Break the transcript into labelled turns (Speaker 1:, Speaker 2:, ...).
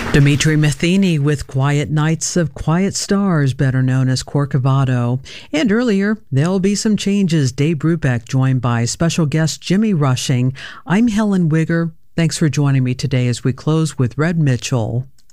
Speaker 1: Dimitri Matheny with Quiet Nights of Quiet Stars, better known as Corcovado. And earlier, there'll be some changes. Dave Brubeck joined by special guest Jimmy Rushing. I'm Helen Wigger. Thanks for joining me today as we close with Red Mitchell.